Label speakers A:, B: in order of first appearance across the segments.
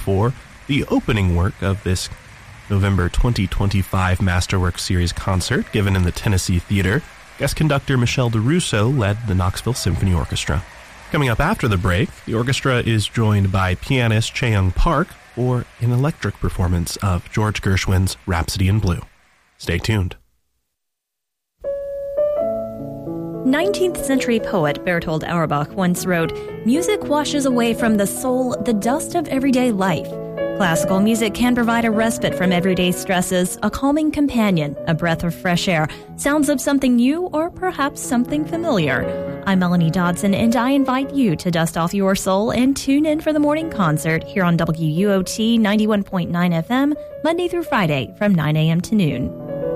A: for the opening work of this November 2025 Masterworks Series concert given in the Tennessee Theater. Guest conductor Michelle DeRusso led the Knoxville Symphony Orchestra. Coming up after the break, the orchestra is joined by pianist Chae-Young Park for an electric performance of George Gershwin's Rhapsody in Blue. Stay tuned.
B: 19th century poet Bertold Auerbach once wrote, "Music washes away from the soul the dust of everyday life. Classical music can provide a respite from everyday stresses, a calming companion, a breath of fresh air, sounds of something new or perhaps something familiar." I'm Melanie Dodson, and I invite you to dust off your soul and tune in for the morning concert here on WUOT 91.9 FM, Monday through Friday from 9 a.m. to noon.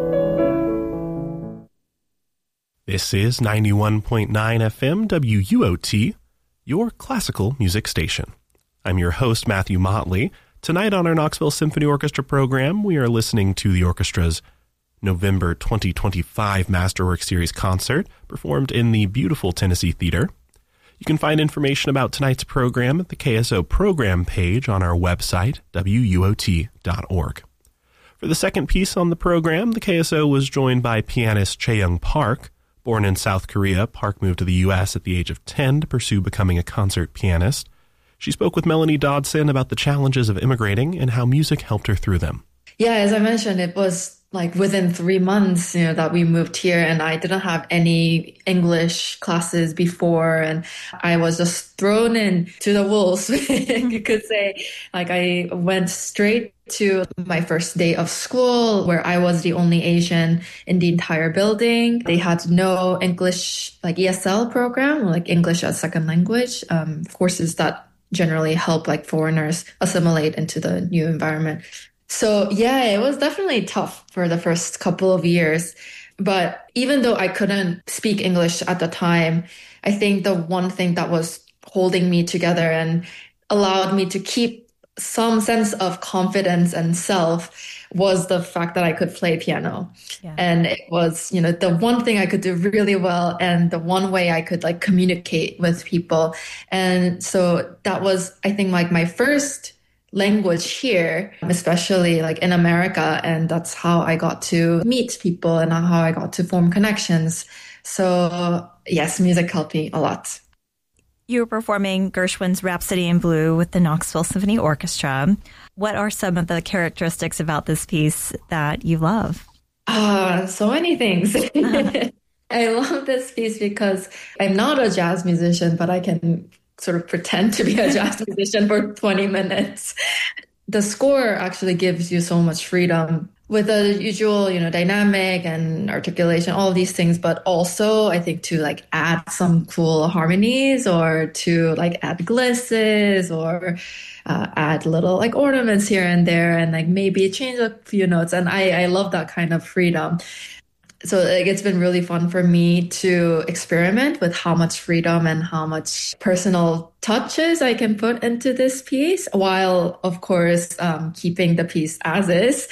A: This is 91.9 FM WUOT, your classical music station. I'm your host, Matthew Motley. Tonight on our Knoxville Symphony Orchestra program, we are listening to the orchestra's November 2025 Masterworks Series concert performed in the beautiful Tennessee Theater. You can find information about tonight's program at the KSO program page on our website, wuot.org. For the second piece on the program, the KSO was joined by pianist Chae-Young Park. Born in South Korea, Park moved to the U.S. at the age of 10 to pursue becoming a concert pianist. She spoke with Melanie Dodson about the challenges of immigrating and how music helped her through them.
C: Yeah, as I mentioned, it was like within 3 months, that we moved here, and I didn't have any English classes before, and I was just thrown into the wolves, you could say. Like, I went straight to my first day of school, where I was the only Asian in the entire building. They had no English, like ESL program, like English as second language, courses that generally help like foreigners assimilate into the new environment. So yeah, it was definitely tough for the first couple of years. But even though I couldn't speak English at the time, I think the one thing that was holding me together and allowed me to keep some sense of confidence and self was the fact that I could play piano. Yeah. And it was, the one thing I could do really well and the one way I could like communicate with people. And so that was, I think, like my first language here, especially like in America. And that's how I got to meet people and how I got to form connections. So yes, music helped me a lot.
B: You were performing Gershwin's Rhapsody in Blue with the Knoxville Symphony Orchestra. What are some of the characteristics about this piece that you love?
C: So many things. I love this piece because I'm not a jazz musician, but I can sort of pretend to be a jazz musician for 20 minutes. The score actually gives you so much freedom with the usual, dynamic and articulation, all of these things, but also I think to like add some cool harmonies or to like add glisses or add little like ornaments here and there and like maybe change a few notes. And I love that kind of freedom. So like, it's been really fun for me to experiment with how much freedom and how much personal touches I can put into this piece while, of course, keeping the piece as is.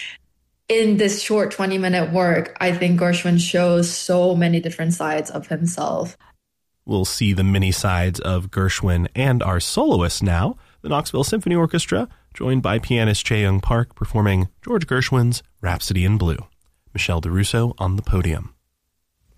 C: In this short 20-minute work, I think Gershwin shows so many different sides of himself.
A: We'll see the many sides of Gershwin and our soloist now, the Knoxville Symphony Orchestra, joined by pianist Chae-Young Park performing George Gershwin's Rhapsody in Blue. Michelle DeRusso on the podium.